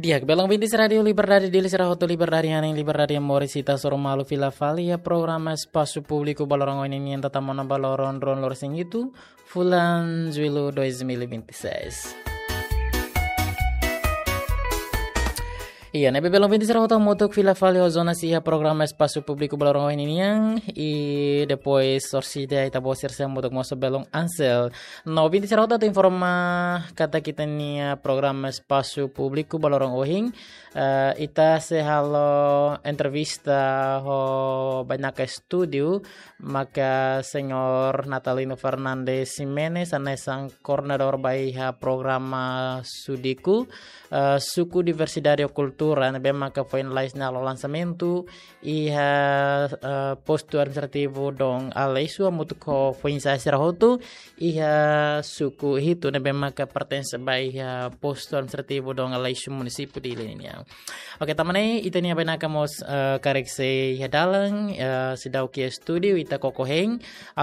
Dia belong bintis radio liberdade di lisera hoto liberdade yang liberdade morisita soromalu fila valia programa espaço público balorong ini yang tatamona baloron ron lor sing itu Fulan Juilo 2026. Iya, nebe belong bintis hoto motok fila valia zona sia programa espaço público balorong ini yang depois sorsida ita bosir sa motok moso belong ansel. No bintis hoto tu informa kata kita nia programa espaço público balorong ohing ita se halo entrevista ho banyak studio maka senyor Natalino Fernandez Jimenez anesang koordinator baiha programa Sudiku suku diversidade cultura nebe maka finalize na lo lançamento iha posto administrativo dong alaisu mutuko finalize rahoto iha suku hitu nebe maka pertense baiha posto administrativo dong alaisu município di Liniang. Oke tamane ita ni abanaka mos karek se hadalang sidau kia studio ita kokoheng